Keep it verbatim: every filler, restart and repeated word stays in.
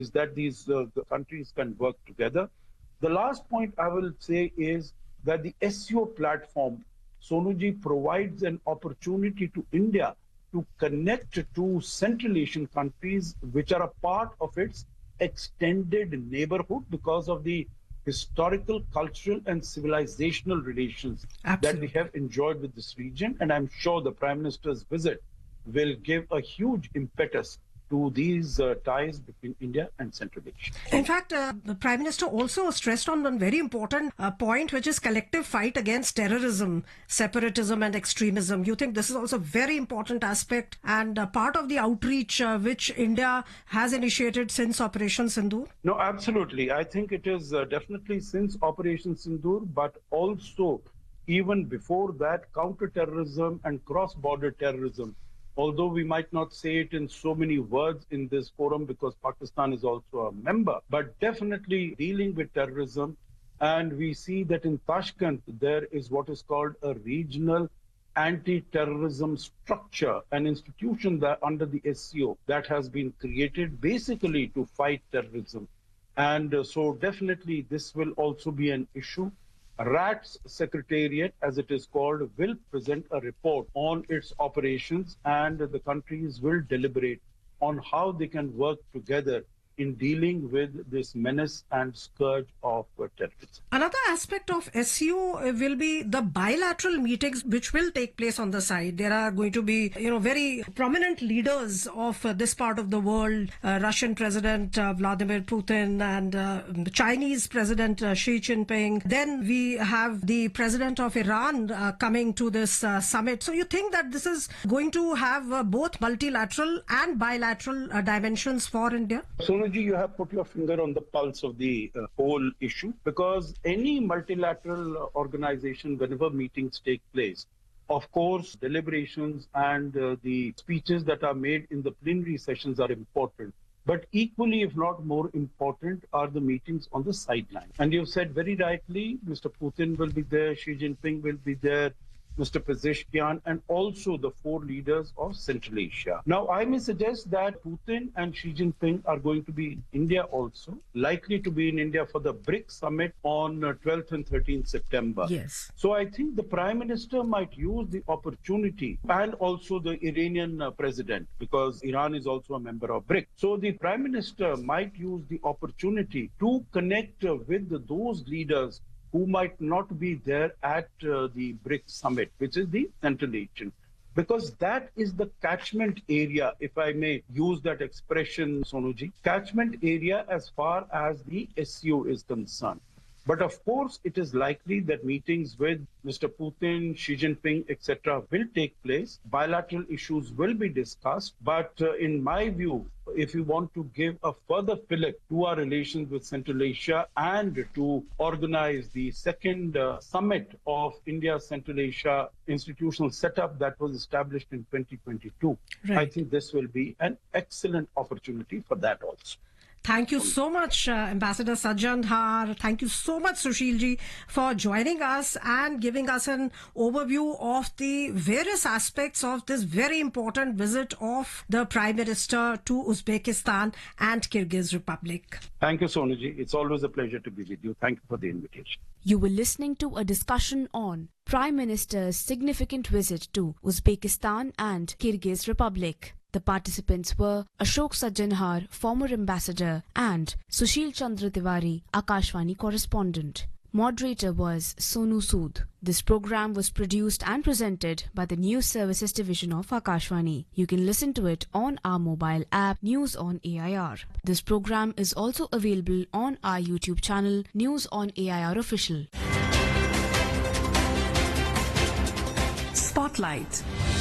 is that these uh, the countries can work together. The last point I will say is that the S C O platform, Sonuji, provides an opportunity to India to connect to Central Asian countries which are a part of its extended neighborhood because of the historical, cultural and civilizational relations Absolutely. that we have enjoyed with this region. And I'm sure the Prime Minister's visit will give a huge impetus to these uh, ties between India and Central Asia. In fact, uh, the Prime Minister also stressed on one very important uh, point, which is collective fight against terrorism, separatism and extremism. You think this is also a very important aspect and uh, part of the outreach uh, which India has initiated since Operation Sindoor? No, absolutely. I think it is uh, definitely since Operation Sindoor, but also even before that, counter-terrorism and cross-border terrorism. Although we might not say it in so many words in this forum because Pakistan is also a member, but definitely dealing with terrorism. And we see that in Tashkent, there is what is called a regional anti-terrorism structure, an institution that under the S C O that has been created basically to fight terrorism. And uh, so definitely this will also be an issue. RATS Secretariat, as it is called, will present a report on its operations, and the countries will deliberate on how they can work together in dealing with this menace and scourge of uh, terrorism. Another aspect of S C O will be the bilateral meetings which will take place on the side. There are going to be, you know, very prominent leaders of uh, this part of the world, uh, Russian President uh, Vladimir Putin and uh, the Chinese President uh, Xi Jinping. Then we have the President of Iran uh, coming to this uh, summit. So you think that this is going to have uh, both multilateral and bilateral uh, dimensions for India? So you have put your finger on the pulse of the uh, whole issue, because any multilateral organization, whenever meetings take place, of course, deliberations and uh, the speeches that are made in the plenary sessions are important. But equally, if not more important, are the meetings on the sideline. And you've said very rightly, Mister Putin will be there, Xi Jinping will be there, Mister Pezeshkian, and also the four leaders of Central Asia. Now, I may suggest that Putin and Xi Jinping are going to be in India also, likely to be in India for the BRICS summit on uh, twelfth and thirteenth September. Yes. So I think the Prime Minister might use the opportunity, and also the Iranian uh, president, because Iran is also a member of BRICS. So the Prime Minister might use the opportunity to connect uh, with those leaders who might not be there at uh, the BRICS summit, which is the Central Asian. Because that is the catchment area, if I may use that expression, Sonuji, catchment area as far as the S C O is concerned. But of course, it is likely that meetings with Mister Putin, Xi Jinping, et cetera will take place. Bilateral issues will be discussed. But uh, in my view, if you want to give a further fillip to our relations with Central Asia and to organize the second uh, summit of India's Central Asia institutional setup that was established in twenty twenty-two, right. I think this will be an excellent opportunity for that also. Thank you so much, uh, Ambassador Sajjan Dhar. Thank you so much, Sushilji, for joining us and giving us an overview of the various aspects of this very important visit of the Prime Minister to Uzbekistan and Kyrgyz Republic. Thank you, Sonuji. It's always a pleasure to be with you. Thank you for the invitation. You were listening to a discussion on Prime Minister's significant visit to Uzbekistan and Kyrgyz Republic. The participants were Ashok Sajjan Dhar, former ambassador, and Sushil Chandra Tiwari, Akashvani correspondent. Moderator was Sonu Sood. This program was produced and presented by the News Services Division of Akashvani. You can listen to it on our mobile app News on A I R. This program is also available on our YouTube channel News on A I R Official. Spotlight.